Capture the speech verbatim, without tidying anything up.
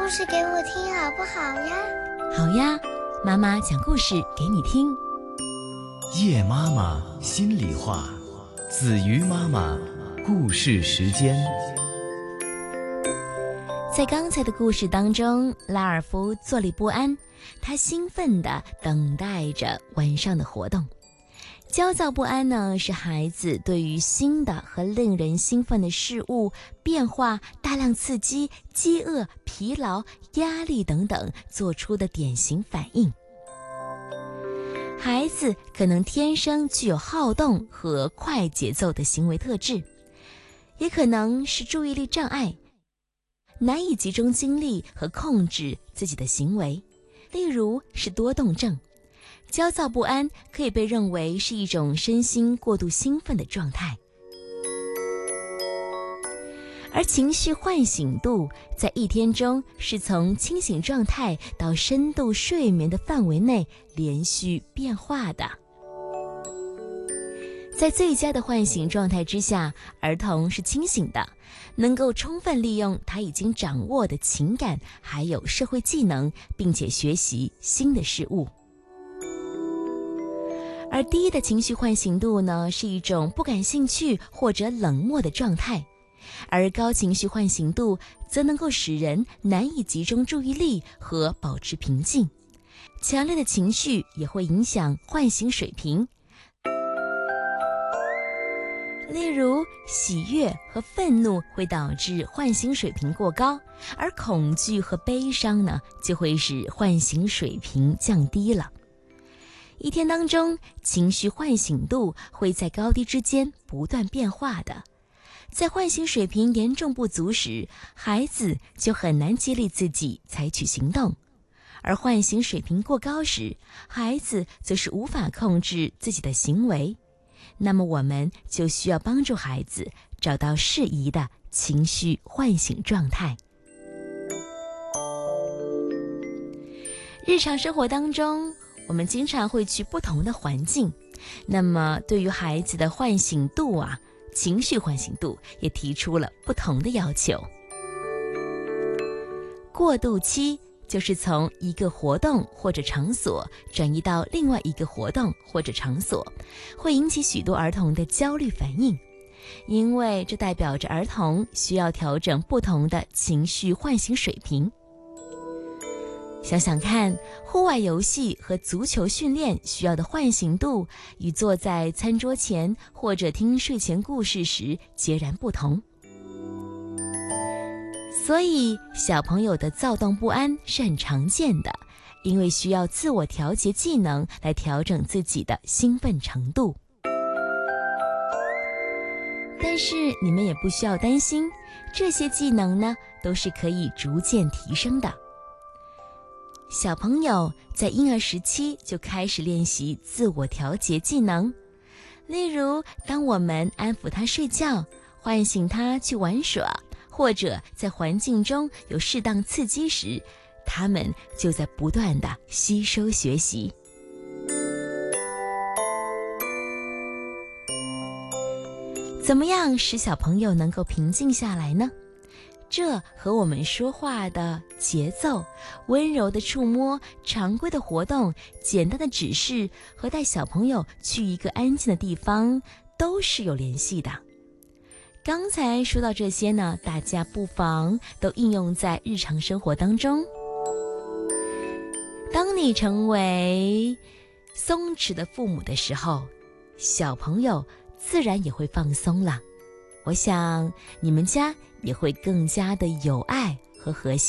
事给我听好不好呀？ 好呀，妈妈讲故事给你听。 叶妈妈心里话，子瑜妈妈故事时间。 在刚才的故事当中，拉尔夫坐立不安，他兴奋地等待着晚上的活动。焦躁不安呢，是孩子对于新的和令人兴奋的事物、变化、大量刺激、饥饿、疲劳、压力等等做出的典型反应。孩子可能天生具有好动和快节奏的行为特质，也可能是注意力障碍，难以集中精力和控制自己的行为，例如是多动症。焦躁不安可以被认为是一种身心过度兴奋的状态，而情绪唤醒度在一天中是从清醒状态到深度睡眠的范围内连续变化的。在最佳的唤醒状态之下，儿童是清醒的，能够充分利用他已经掌握的情感还有社会技能，并且学习新的事物。而低的情绪唤醒度呢，是一种不感兴趣或者冷漠的状态，而高情绪唤醒度则能够使人难以集中注意力和保持平静。强烈的情绪也会影响唤醒水平，例如喜悦和愤怒会导致唤醒水平过高，而恐惧和悲伤呢，就会使唤醒水平降低了。一天当中，情绪唤醒度会在高低之间不断变化的。在唤醒水平严重不足时，孩子就很难激励自己采取行动；而唤醒水平过高时，孩子则是无法控制自己的行为。那么我们就需要帮助孩子找到适宜的情绪唤醒状态。日常生活当中，我们经常会去不同的环境，那么对于孩子的唤醒度啊，情绪唤醒度也提出了不同的要求。过渡期就是从一个活动或者场所转移到另外一个活动或者场所，会引起许多儿童的焦虑反应，因为这代表着儿童需要调整不同的情绪唤醒水平。想想看，户外游戏和足球训练需要的唤醒度与坐在餐桌前或者听睡前故事时截然不同。所以小朋友的躁动不安是很常见的，因为需要自我调节技能来调整自己的兴奋程度。但是你们也不需要担心，这些技能呢，都是可以逐渐提升的。小朋友在婴儿时期就开始练习自我调节技能，例如当我们安抚他睡觉，唤醒他去玩耍，或者在环境中有适当刺激时，他们就在不断地吸收学习。怎么样使小朋友能够平静下来呢？这和我们说话的节奏、温柔的触摸、常规的活动、简单的指示和带小朋友去一个安静的地方都是有联系的。刚才说到这些呢，大家不妨都应用在日常生活当中。当你成为松弛的父母的时候，小朋友自然也会放松了。我想你们家也会更加的有爱和和谐。